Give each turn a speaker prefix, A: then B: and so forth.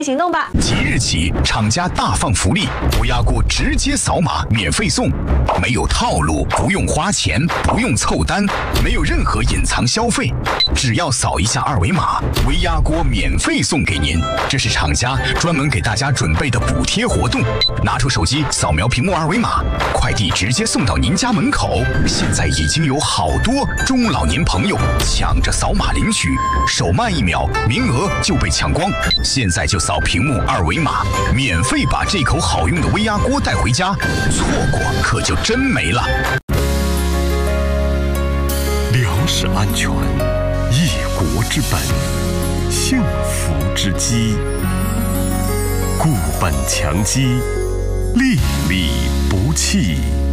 A: 行动吧！
B: 即日起，厂家大放福利，高压锅直接扫码免费送，没有套路，不用花钱，不用凑单，没有任何隐藏消费，只要扫一下二维码，微压锅免费送给您。这是厂家专门给大家准备的补贴活动，拿出手机扫描屏幕二维码，快递直接送到您家门口。现在已经有好多中老年朋友抢着扫码领取，手慢1秒，名额就被抢光。现在就扫屏幕二维码，免费把这口好用的微压锅带回家，错过可就真没了。
C: 粮食安全，一国之本，幸福之基。固本强基，粒粒不弃。